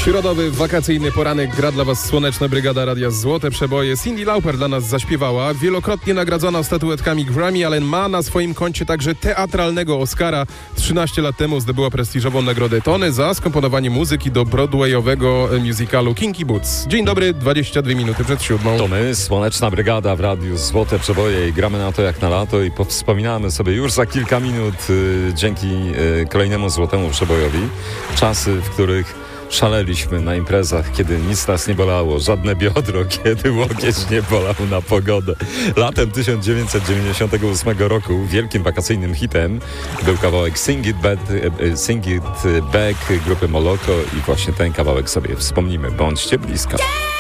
Środowy, wakacyjny poranek gra dla Was Słoneczna Brygada Radia Złote Przeboje. Cyndi Lauper dla nas zaśpiewała. Wielokrotnie nagradzona statuetkami Grammy, ale ma na swoim koncie także teatralnego Oscara. 13 lat temu zdobyła prestiżową nagrodę Tony za skomponowanie muzyki do broadwayowego musicalu Kinky Boots. Dzień dobry, 22 minuty przed 7. To my, Słoneczna Brygada w Radiu Złote Przeboje i gramy na to jak na lato i powspominamy sobie już za kilka minut dzięki kolejnemu Złotemu Przebojowi czasy, w których szaleliśmy na imprezach, kiedy nic nas nie bolało, żadne biodro, kiedy łokieć nie bolał na pogodę. Latem 1998 roku wielkim wakacyjnym hitem był kawałek Sing It Back grupy Moloko i właśnie ten kawałek sobie wspomnimy. Bądźcie blisko.